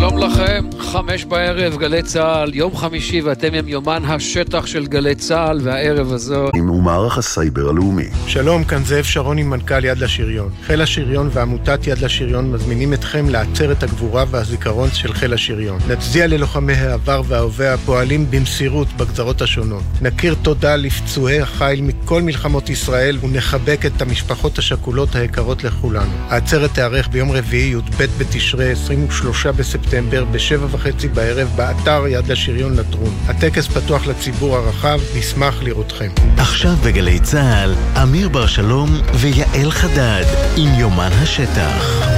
שלום לכם, 5:00 גלי צהל, יום חמישי ואתם עם יומן השטח של גלי צהל, והערב הזו עם מערך הסייבר הלאומי. שלום, כאן זאב שרוני, מנכ"ל יד לשריון. חיל השריון ועמותת יד לשריון מזמינים אתכם לעצרת הגבורה והזיכרון של חיל השריון. נצדיע ללוחמי העבר וההווה הפועלים במסירות בגזרות השונות. נכיר תודה לפצועי החיל מכל מלחמות ישראל ונחבק את המשפחות השכולות היקרות לכולנו. העצרת תארך ביום רביעי י"ב בתשרי 23 בספטמבר ב-7:30 בערב באתר יד לשריון לטרון. הטקס פתוח לציבור הרחב, נשמח לראותכם. עכשיו בגלי צהל, אמיר בר שלום ויעל חדד עם יומן השטח.